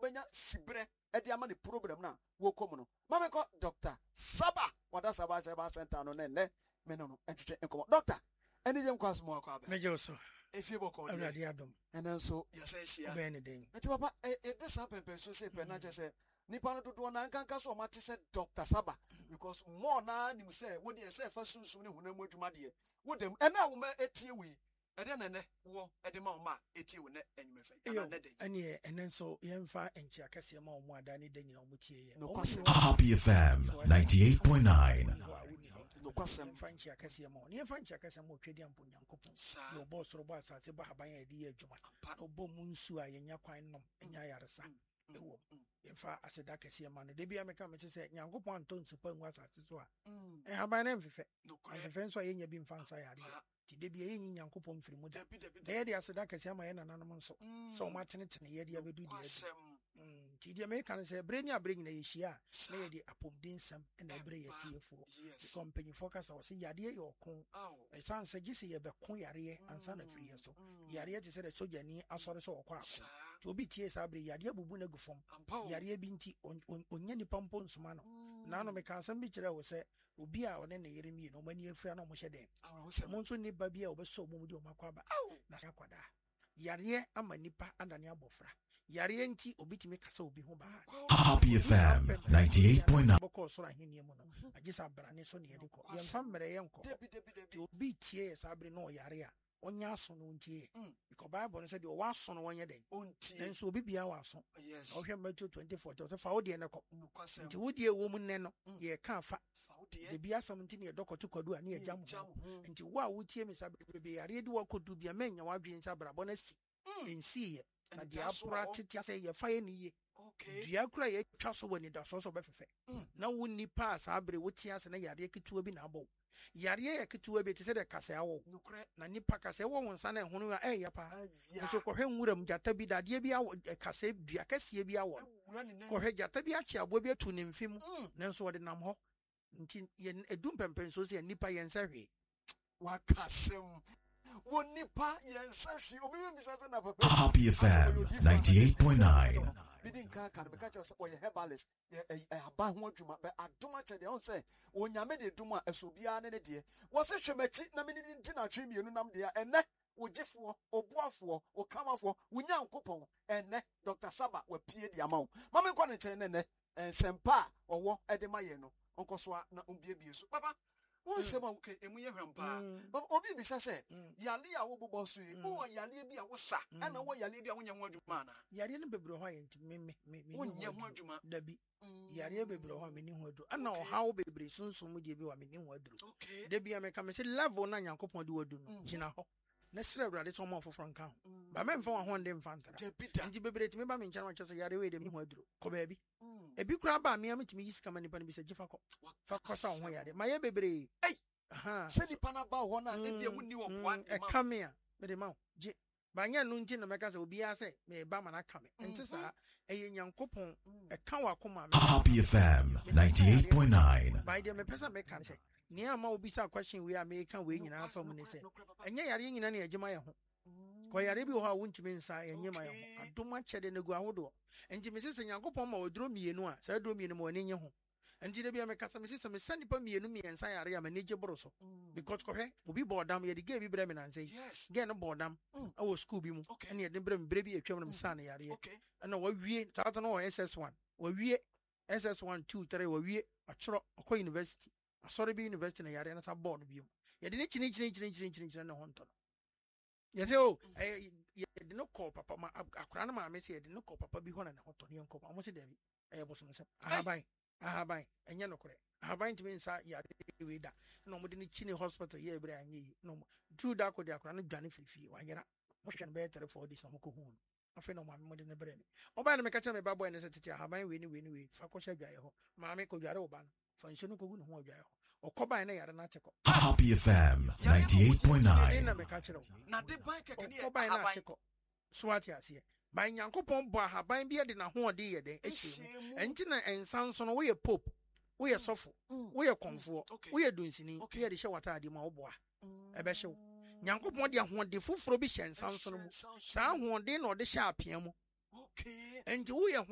obenya sibre edi ama the problem na wo kom no mama ko Dr. Saba wada Saba center no ne me no entwetwe enkomo doctor eni dem kwaso mo akwa ba meje so efie boko awurade adom enen so yesa hia be ne den enti papa this happen so say pe na che nipa no dodo na nkanka so mate say Dr. Saba because more na nim say wo de say fa sunsun ne hunamu adwuma de wo dem ena wo ma etie wi ede ne wo ede ma ma etie wo ne enyumefe ana ne de ene enen so yemfa enchi akase ma omo ada ne de nyina omo tie ye no kwase Happy FM 98.9 no kwase yemfa enchi akase ma ne yemfa enchi akase ma otwedi ampo nyankopon no boss ro boss asase ba haban ya de ye adwuma no bo mu nsu a yenya kwan nom enya yaresa ewo yemfa aseda kase ma no de bia meka me se nyankopon anton supa nwa asase so a haban na mfefe mfefe nso a yenya bi mfa nsa yare ti de bia yenyi nyankopon mfiri mu da de de aseda kase ma ye nananom nso so ma tenetene ye de abedu de ti de me kan se bre ni abre nyina yehia na ye de apomdinsam na bre ye tiefo company focus o se yade ye okon e san se gisi ye be kon yare ansa na firi ye so yare ti se de sojani asore so okwa ti obi tie sa bre yade bubu na gufom yare bi nti onye ni pampo nsuma no na no me kan sam bi kire wo se obi a one na yere mi no mani afira na mo hyede mo nso ni ba bia obeso mo mudi o makwa ba na sakwada yare ama nipa andane abofra yare nti obitimi kasa obi ho ba Happy FM 98.9 boko so ahini mu no agisa brane so ne yede ko yemfa mmere ye nko ti obi tie sabre no yare a onya aso no ntie because Bible no say de o waso no wonye den enso obi bia waso o hwe Matthew 24 so fa wo de ne ko nti wo de ewo mu ne no ye ka fa de bia something ne dokoto kwadu a ne agya mu nti wo a wo tie me sabre be yare de wo kodu bia menya wadwe sabre abo na si ensi ye na dia practice say ye fa ye ni ye dia kura ye twa so woni da so so be fefe na wo nipa sabre wo tie ase na yare ketuo bi na abo yare ye ketuo bi te se de kase awo na nipa kase wo wonsa na ehunu a ya pa so ko hwe nwuram jata bi da de bi awo kase dua kase bi awo ko hwe jata bi achi abo bi atu ne mfim na nso wode nam ho nti ye edum pempen so se nipa ye nsa hwe wakasem wonipa yensa hwe obi bi bisa na papa Happy FM 98.9 bidin ka be ka cho se o ye herbalist aba ho adwuma be adoma che de on se onyame de duma esobia ne de wo se hwemachi na me ni ntina twe mienu nam de ene wogifo obuafo okamafo wunyankopon ene Dr. Saba wa pie di amawo mama kwa ne chen ne sempa owo ede maye no onkoso na ombiebie so baba won se ma nke emu ye hwempa baba obi bi se yale a wo bobo so yi wo yale bi a wo sa ana wo yale bi a wonya ho adwuma na yare ne bebre ho yenti me wonya ho adwuma dabi yare bebre ho me ni ho adu ana o hawo bebre sunsun mu de bi wa me ni ho aduru dabi am ka me se level na nyankopon de wadu no gina ho na sira brade so mo foforo nka ho ba me mfa ho nde mfa ntara nti bebre ti me ba me ncha no kyese yare we de me ho aduru ko ba bi ebi kura ba me amitimi yisika mani pa ne bi se jifa ko fa ko sa ho yare ma ye bebre se di pana ba ho na e bia wuni wo kwa e kamea me de ma je ba nya no nti na meka se obi ya se me ba mana kame nti sa eye nyankopon e kan wa koma me Happy FM 98.9 by the me pesa me kan se ni ama obi sa question we America we nyina fa mu ne se enye yare nyina na ejema ye ho ko yare bi ho a wuntimi nsa enye ma ye ho adoma chede ne gu ahodo nti me se nyankopon ma odro mienu a sa odro mienu ma oni nye ho nti de bia me kasa me se me sani pa mienu miensa yare a me neje boro so because ko he obi bodam ye de ge bi bre me nan say ge no bodam awo school bi mu ene ye de bre me bre bi atwam no me sa na yare na wa wie tata no SS1 wa wie SS1 2 3 wa wie achro akọ university asori bi university na yare na sa board bi mu ye de ne chini na honto ye say o ye de no call papa ma akora na ma me say ye de no call papa bi ho na honto ne enko amo se David boso no se ahaban enye no kore ahaban timi nsa yare we da no mo de ne chini hospital ye ebre anyi no true da ko de akora na dwane fifi wa yera mo hwe no be 3-4 days mo ko hu afi no ma mo de ne bre ni oba na me ka cha me ba boy ne se tete ahaban we ni fa ko hwa dwaye ho ma me ko dware oba no fa nso no ko gu no ho dwaye ho okoban na yare na teko Happy FM 98.9 na me ka chero na de ban keke ni okoban na teko swati ase by nyankopon bo ahaban bi de na ho ode ye den ehyimu enti na ensanso no we ye pope we ye sofo we ye konfo we ye dunsini we ye de hye wata ade ma wo boa ebe hye nyankopon de ahode foforo bi hye ensanso no mu saa ahode na ode hye apia mu enti we ye